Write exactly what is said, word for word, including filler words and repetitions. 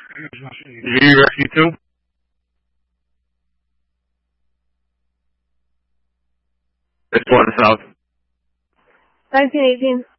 Did you rescue two? It's one south. nineteen eighteen.